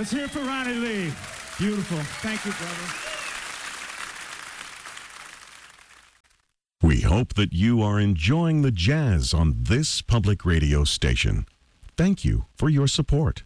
Let's hear it for Ronnie Lee. Beautiful. Thank you, brother. We hope that you are enjoying the jazz on this public radio station. Thank you for your support.